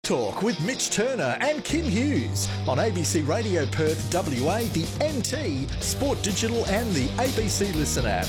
Talk with Mitch Turner and Kim Hughes on ABC Radio Perth WA, the NT, Sport Digital and the ABC Listen app.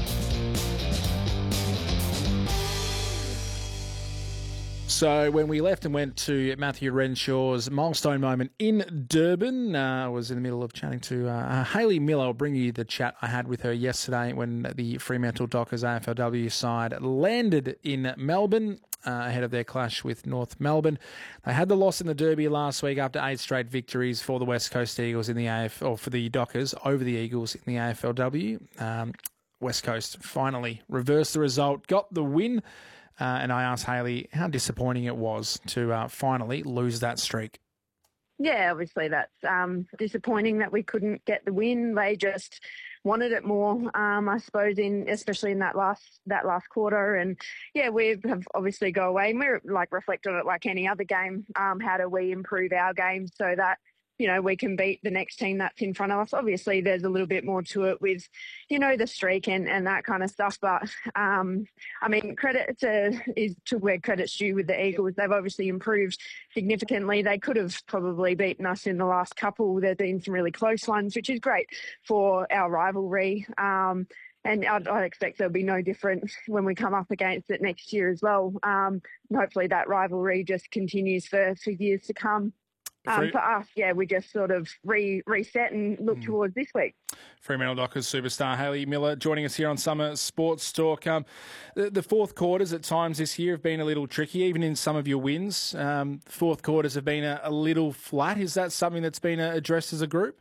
So when we left and went to Matthew Renshaw's milestone moment in Durban, I was in the middle of chatting to Hayley Miller. I'll bring you the chat I had with her yesterday when the Fremantle Dockers AFLW side landed in Melbourne ahead of their clash with North Melbourne. They had the loss in the Derby last week after 8 straight victories for the West Coast Eagles in the or for the Dockers over the Eagles in the AFLW. West Coast finally reversed the result, got the win. And I asked Hayley how disappointing it was to finally lose that streak. Yeah, obviously that's disappointing that we couldn't get the win. They just wanted it more, I suppose, especially in that last quarter. And yeah, we have obviously go away and we're reflect on it like any other game. How do we improve our game so that we can beat the next team that's in front of us? Obviously, there's a little bit more to it with, the streak and that kind of stuff. But, credit is to where credit's due with the Eagles. They've obviously improved significantly. They could have probably beaten us in the last couple. There's been some really close ones, which is great for our rivalry. And I expect there'll be no different when we come up against it next year as well. Hopefully that rivalry just continues for years to come. For us, we just sort of reset and look towards this week. Fremantle Dockers superstar Hayley Miller joining us here on Summer Sports Talk. The fourth quarters at times this year have been a little tricky, even in some of your wins. Fourth quarters have been a little flat. Is that something that's been addressed as a group?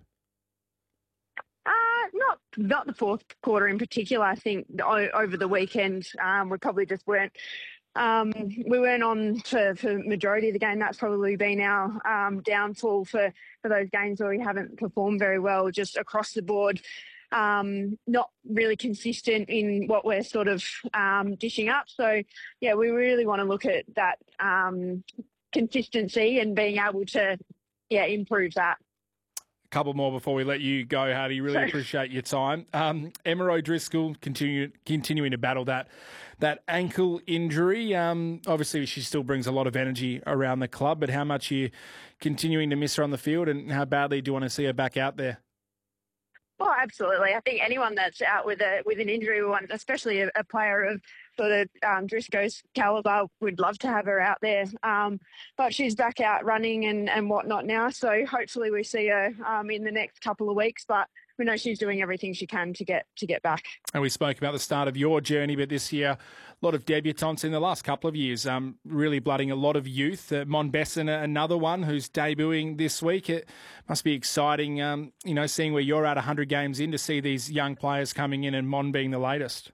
Not the fourth quarter in particular. I think over the weekend we probably just weren't. We weren't on for majority of the game. That's probably been our downfall for those games where we haven't performed very well, just across the board. Not really consistent in what we're sort of dishing up. So, yeah, we really want to look at that consistency and being able to, improve that. Couple more before we let you go, Hardy. Really appreciate your time. Emma O'Driscoll continuing to battle that ankle injury. Obviously, she still brings a lot of energy around the club, but how much are you continuing to miss her on the field, and how badly do you want to see her back out there? Well, absolutely. I think anyone that's out with an injury, especially a player of sort of Driscoll's calibre, would love to have her out there. But she's back out running and whatnot now, so hopefully we see her in the next couple of weeks. But we know she's doing everything she can to get back. And we spoke about the start of your journey, but this year, a lot of debutantes in the last couple of years, really blooding a lot of youth. Mon Besson, another one who's debuting this week. It must be exciting, seeing where you're at 100 games in to see these young players coming in and Mon being the latest.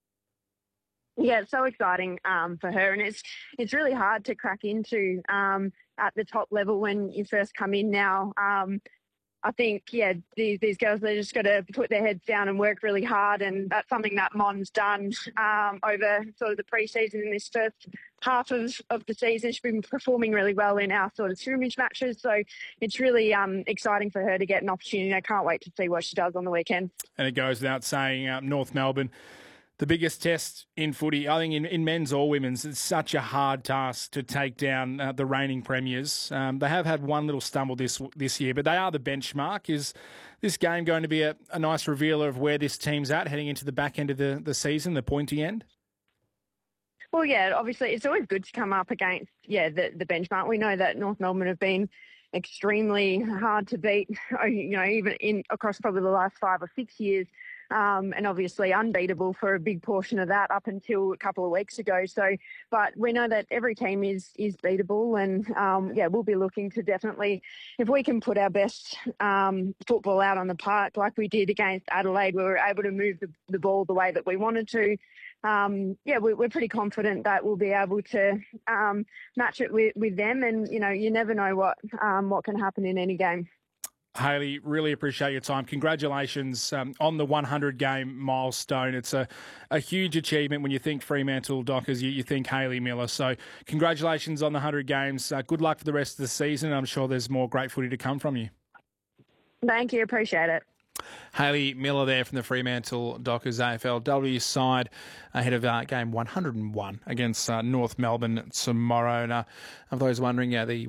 Yeah, it's so exciting for her, and it's really hard to crack into at the top level when you first come in now. I think, these girls, they just got to put their heads down and work really hard, and that's something that Mon's done over sort of the pre-season in this first half of the season. She's been performing really well in our sort of scrimmage matches, so it's really exciting for her to get an opportunity. I can't wait to see what she does on the weekend. And it goes without saying, North Melbourne, the biggest test in footy, I think in men's or women's, it's such a hard task to take down the reigning premiers. They have had one little stumble this year, but they are the benchmark. Is this game going to be a nice revealer of where this team's at heading into the back end of the season, the pointy end? Well, yeah, obviously it's always good to come up against, the benchmark. We know that North Melbourne have been extremely hard to beat, even across probably the last 5 or 6 years. And obviously unbeatable for a big portion of that up until a couple of weeks ago. So, but we know that every team is beatable, and we'll be looking to definitely, if we can put our best football out on the park like we did against Adelaide, we were able to move the ball the way that we wanted to. We're pretty confident that we'll be able to match it with them, and you never know what can happen in any game. Hayley, really appreciate your time. Congratulations on the 100-game milestone. It's a huge achievement when you think Fremantle Dockers, you think Hayley Miller. So congratulations on the 100 games. Good luck for the rest of the season. I'm sure there's more great footy to come from you. Thank you. Appreciate it. Hayley Miller there from the Fremantle Dockers AFLW side ahead of game 101 against North Melbourne tomorrow. And for those wondering, the